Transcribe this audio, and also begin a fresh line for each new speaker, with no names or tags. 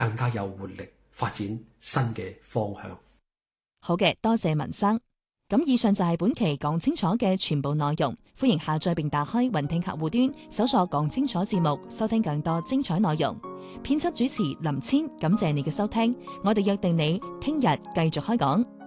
更加有活力，發展新嘅方向。
好嘅，多謝文生。咁以上就係本期講清楚嘅全部內容，歡迎下載並打開雲聽客戶端，搜索講清楚節目，收聽更多精彩內容。編輯主持林千，感謝你嘅收聽，我哋約定你聽日繼續開講。